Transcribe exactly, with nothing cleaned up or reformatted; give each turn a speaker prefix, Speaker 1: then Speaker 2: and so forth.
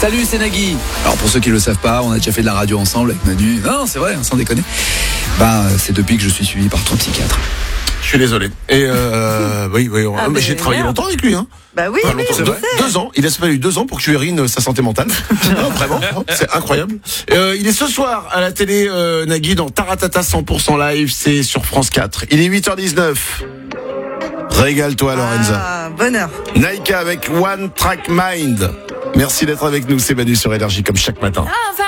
Speaker 1: Salut, c'est Nagui. Alors pour ceux qui ne le savent pas, on a déjà fait de la radio ensemble avec Manu. Non, c'est vrai, sans déconner. Bah, c'est depuis que je suis suivi par ton psychiatre.
Speaker 2: Je suis désolé. Et euh, oui, oui,
Speaker 3: Ah,
Speaker 2: mais
Speaker 3: mais
Speaker 2: j'ai travaillé
Speaker 3: merde.
Speaker 2: longtemps avec lui, hein.
Speaker 3: Bah oui,
Speaker 2: Enfin,
Speaker 3: oui,
Speaker 2: longtemps,
Speaker 3: je
Speaker 2: deux,
Speaker 3: sais.
Speaker 2: deux ans. Il a fallu deux ans pour que je urine sa santé mentale. Non, vraiment, c'est incroyable. Euh, il est ce soir à la télé, euh, Nagui, dans Taratata cent pour cent live, c'est sur France quatre. Il est huit heures dix-neuf. Régale-toi, Lorenza.
Speaker 3: Ah, bonheur.
Speaker 2: Naïka avec One Track Mind. Merci d'être avec nous, c'est Manu sur Énergie comme chaque matin.
Speaker 4: Ah,